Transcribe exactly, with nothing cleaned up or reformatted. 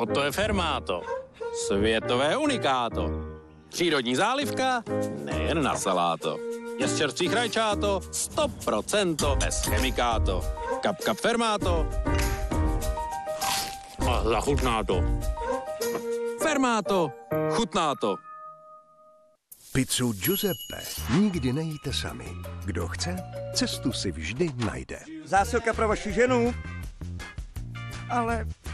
Toto je Fermáto. Světové unikáto. Přírodní zálivka, nejen na saláto. Je z čerstvých rajčáto, sto procent bez chemikáto. Kap, kap Fermáto. A zachutná to. Fermáto, chutná to. Pizzu Giuseppe nikdy nejíte sami. Kdo chce, cestu si vždy najde. Zásilka pro vaši ženu. Ale